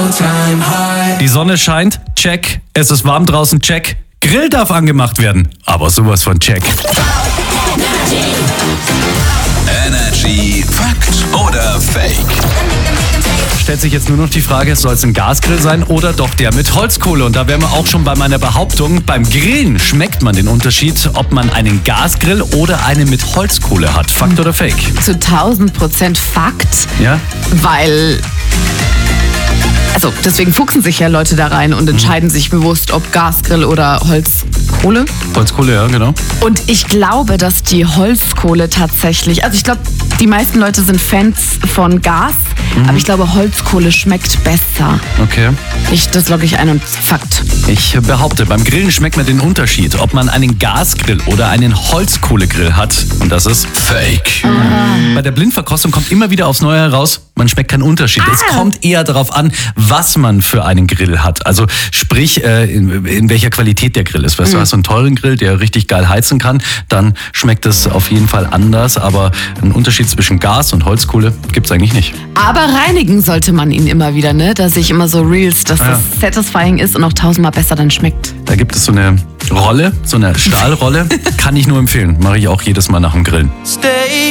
Die Sonne scheint, check. Es ist warm draußen, check. Grill darf angemacht werden, aber sowas von check. Energy Fakt oder Fake? Stellt sich jetzt nur noch die Frage, soll es ein Gasgrill sein oder doch der mit Holzkohle? Und da wären wir auch schon bei meiner Behauptung, beim Grillen schmeckt man den Unterschied, ob man einen Gasgrill oder einen mit Holzkohle hat. Fakt oder Fake? Zu 1000% Fakt, Ja? weil... Also deswegen fuchsen sich ja Leute da rein und entscheiden sich bewusst, ob Gasgrill oder Holzkohle. Holzkohle, ja, genau. Und ich glaube, dass die Holzkohle tatsächlich, also ich glaube, die meisten Leute sind Fans von Gas, aber ich glaube, Holzkohle schmeckt besser. Okay. Das logge ich ein und Fakt. Ich behaupte, beim Grillen schmeckt man den Unterschied, ob man einen Gasgrill oder einen Holzkohlegrill hat. Und das ist Fake. Bei der Blindverkostung kommt immer wieder aufs Neue heraus, man schmeckt keinen Unterschied. Es kommt eher darauf an, was man für einen Grill hat. Also sprich, in welcher Qualität der Grill ist. Weißt du, hast du einen teuren Grill, der richtig geil heizen kann, dann schmeckt es auf jeden Fall anders. Aber einen Unterschied zwischen Gas und Holzkohle gibt es eigentlich nicht. Aber reinigen sollte man ihn immer wieder, ne? Da sehe ich immer so Reels, dass das satisfying ist und auch 1000-mal besser dann schmeckt. Da gibt es so eine Rolle, so eine Stahlrolle. Kann ich nur empfehlen. Mache ich auch jedes Mal nach dem Grillen. Stay